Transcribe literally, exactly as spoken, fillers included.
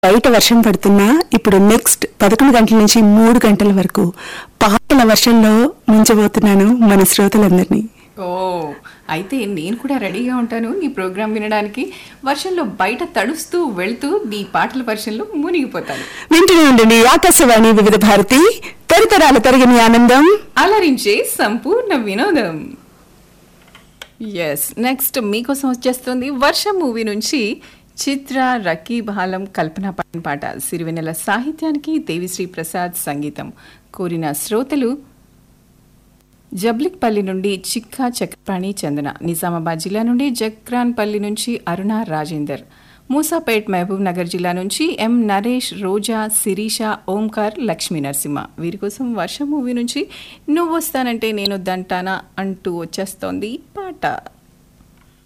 బయట వర్షం పడుతున్నా ఇప్పుడు నెక్స్ట్ పదకొండు గంటల నుంచి మూడు గంటల వరకు పాటల వర్షంలో ముంచబోతున్నాను మన శ్రోతలందరినీ. ఓ అయితే నేను కూడా రెడీగా ఉంటాను నీ ప్రోగ్రామ్ వినడానికి. వర్షంలో బయట తడుస్తూ వెళ్తూ నీ పాటల వర్షంలో మునిగిపోతాను. వింటూనే ఉండండి ఆకాశవాణి వివిధ భారతి, తరతరాల తరగని ఆనందం, అలరించే సంపూర్ణ వినోదం. ఎస్, నెక్స్ట్ మీకోసం వచ్చేస్తుంది వర్షం మూవీ నుంచి చిత్ర, రకీబ్ ఆలం, కల్పన పాడిన పాట. సిరివెన్నెల సాహిత్యానికి దేవిశ్రీ ప్రసాద్ సంగీతం. కోరిన శ్రోతలు జబ్లిక్పల్లి నుండి చిక్కా చక్రపాణి చందన, నిజామాబాద్ జిల్లా నుండి జక్రాన్పల్లి నుంచి అరుణ రాజేందర్, మూసాపేట్ మహబూబ్ నగర్ జిల్లా నుంచి ఎం నరేష్, రోజా, శిరీష, ఓంకార్, లక్ష్మీ నరసింహ. వీరి కోసం వర్షం మూవీ నుంచి నువ్వు వస్తానంటే నేను దంటానా అంటూ వచ్చేస్తోంది పాట.